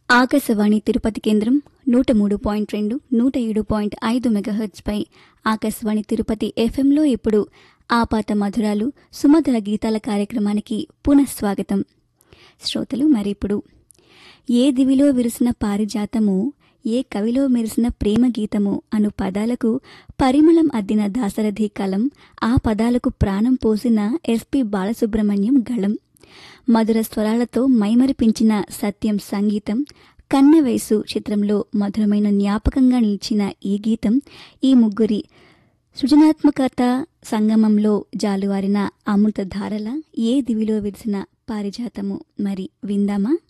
ఆకాశవాణి తిరుపతి కేంద్రం 103.2, 107.5 మెగాహెర్ట్జ్పై ఆకాశవాణి తిరుపతి ఎఫ్ఎంలో ఇప్పుడు ఆపాత మధురాలు సుమధుర గీతాల కార్యక్రమానికి పునఃస్వాగతం. శ్రోతలు, మరిప్పుడు ఏ దివిలో విరిసిన పారిజాతము, ఏ కవిలో మెరిసిన ప్రేమ గీతము అను పదాలకు పరిమళం అద్దిన దాశరథి కలం, ఆ పదాలకు ప్రాణం పోసిన ఎస్పి బాలసుబ్రహ్మణ్యం గళం, మధుర స్వరాలతో మైమరిపించిన సత్యం సంగీతం, కన్న వయసు చిత్రంలో మధురమైన జ్ఞాపకంగా నిలిచిన ఈ గీతం ఈ ముగ్గురి సృజనాత్మకత సంగమంలో జాలువారిన అమృత ధారల ఏ దివిలో విరిసిన పారిజాతము. మరి విందామా?